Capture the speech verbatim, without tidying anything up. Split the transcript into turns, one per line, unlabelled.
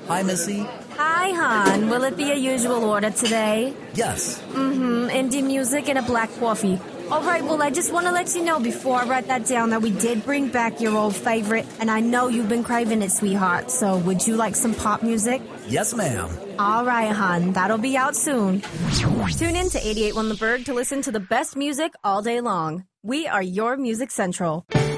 Hi, Missy.
Hi, hon. Will it be a usual order today?
Yes.
Mm-hmm. Indie music and a black coffee. All right, well, I just want to let you know before I write that down that we did bring back your old favorite, and I know you've been craving it, sweetheart. So would you like some pop music?
Yes, ma'am.
All right, hon. That'll be out soon. Tune in to eighty-eight point one The Berg to listen to the best music all day long. We are your Music Central.